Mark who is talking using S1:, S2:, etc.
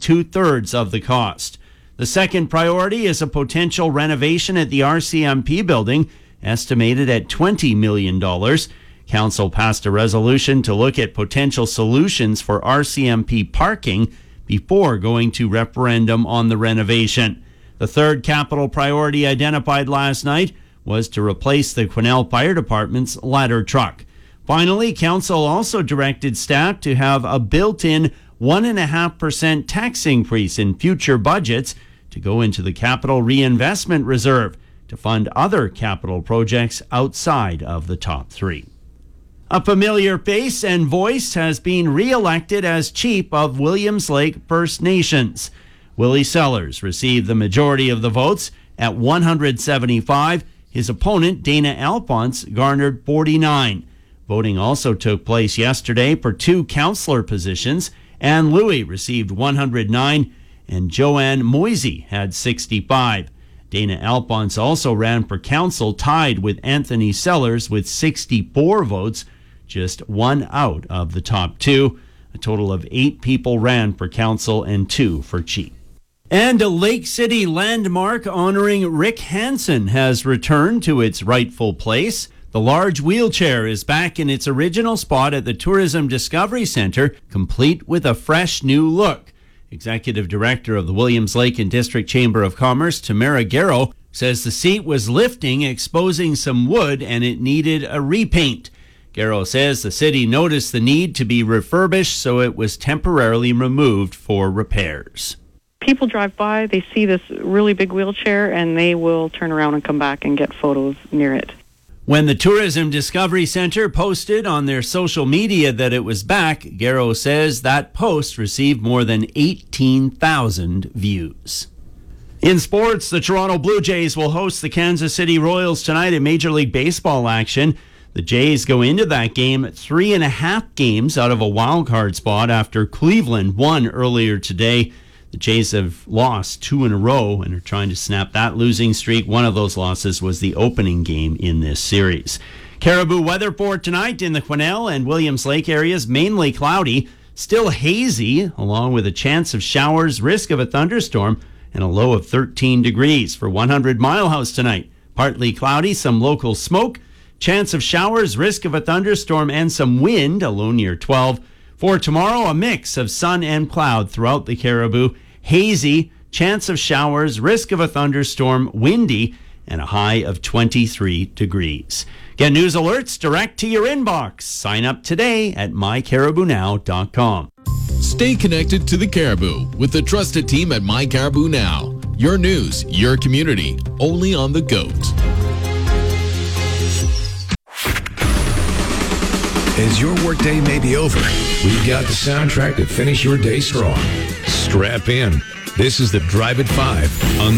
S1: 2/3 of the cost. The second priority is a potential renovation at the RCMP building, estimated at $20 million. Council passed a resolution to look at potential solutions for RCMP parking before going to referendum on the renovation. The third capital priority identified last night was to replace the Quesnel Fire Department's ladder truck. Finally, Council also directed staff to have a built-in 1.5% tax increase in future budgets to go into the Capital Reinvestment Reserve to fund other capital projects outside of the top three. A familiar face and voice has been re-elected as chief of Williams Lake First Nations. Willie Sellers received the majority of the votes at 175. His opponent, Dana Alphonse, garnered 49. Voting also took place yesterday for 2 councillor positions. Anne Louie received 109 and Joanne Moisey had 65. Dana Alphonse also ran for council, tied with Anthony Sellers with 64 votes, just one out of the top 2. A total of 8 people ran for council and 2 for chief. And a Lake City landmark honoring Rick Hansen has returned to its rightful place. The large wheelchair is back in its original spot at the Tourism Discovery Center, complete with a fresh new look. Executive Director of the Williams Lake and District Chamber of Commerce, Tamara Garrow, says the seat was lifting, exposing some wood, and it needed a repaint. Garrow says the city noticed the need to be refurbished, so it was temporarily removed for repairs.
S2: People drive by, they see this really big wheelchair, and they will turn around and come back and get photos near it.
S1: When the Tourism Discovery Center posted on their social media that it was back, Garrow says that post received more than 18,000 views. In sports, the Toronto Blue Jays will host the Kansas City Royals tonight in Major League Baseball action. The Jays go into that game 3.5 games out of a wild card spot after Cleveland won earlier today. The Jays have lost 2 in a row and are trying to snap that losing streak. One of those losses was the opening game in this series. Caribou weather for tonight in the Quesnel and Williams Lake areas, mainly cloudy, still hazy, along with a chance of showers, risk of a thunderstorm, and a low of 13 degrees. For 100 Mile House tonight, partly cloudy, some local smoke, chance of showers, risk of a thunderstorm, and some wind, a low near 12. For tomorrow, a mix of sun and cloud throughout the Caribou. Hazy, chance of showers, risk of a thunderstorm, windy, and a high of 23 degrees. Get news alerts direct to your inbox. Sign up today at mycaribounow.com.
S3: Stay connected to the Caribou with the trusted team at My Caribou Now. Your news, your community, only on the GOAT.
S4: As your workday may be over, we've got the soundtrack to finish your day strong. Strap in. This is the Drive at 5 on